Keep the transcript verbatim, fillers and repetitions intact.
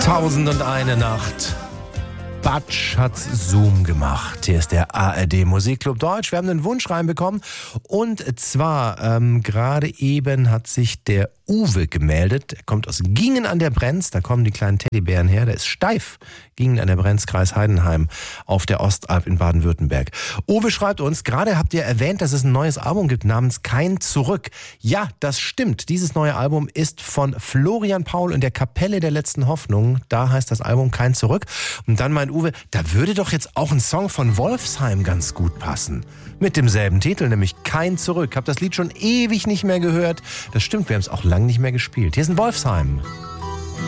Tausendundeine Nacht. Batsch hat's Zoom gemacht. Hier ist der A R D Musikclub Deutsch. Wir haben einen Wunsch reinbekommen. Und zwar, ähm, gerade eben hat sich der Uwe gemeldet. Er kommt aus Gingen an der Brenz. Da kommen die kleinen Teddybären her. Der ist steif. Gingen an der Brenz, Kreis Heidenheim auf der Ostalb in Baden-Württemberg. Uwe schreibt uns, gerade habt ihr erwähnt, dass es ein neues Album gibt namens Kein Zurück. Ja, das stimmt. Dieses neue Album ist von Florian Paul und der Kapelle der letzten Hoffnung. Da heißt das Album Kein Zurück. Und dann meint Uwe, da würde doch jetzt auch ein Song von Wolfsheim ganz gut passen. Mit demselben Titel, nämlich Kein Zurück. Hab das Lied schon ewig nicht mehr gehört. Das stimmt, wir haben es auch lange nicht mehr gespielt. Hier ist ein Wolfsheim.